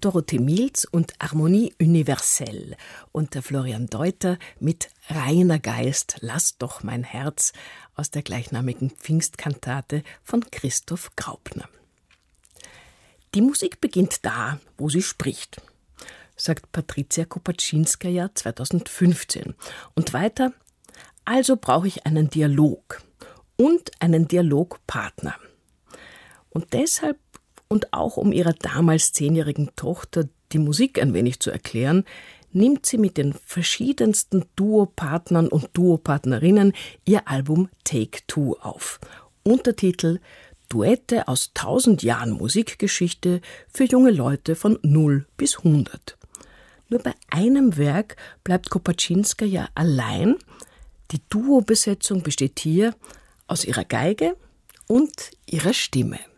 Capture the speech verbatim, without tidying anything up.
Dorothee Milz und Harmonie universelle und der Florian Deuter mit Reiner Geist, lass doch mein Herz aus der gleichnamigen Pfingstkantate von Christoph Graupner. Die Musik beginnt da, wo sie spricht, sagt Patricia Kopaczynskaja zweitausendfünfzehn. Und weiter, also brauche ich einen Dialog und einen Dialogpartner. Und deshalb und auch um ihrer damals zehnjährigen Tochter die Musik ein wenig zu erklären, nimmt sie mit den verschiedensten Duopartnern und Duopartnerinnen ihr Album Take Two auf. Untertitel Duette aus tausend Jahren Musikgeschichte für junge Leute von null bis hundert. Nur bei einem Werk bleibt Kopaczynskaja allein. Die Duobesetzung besteht hier aus ihrer Geige und ihrer Stimme.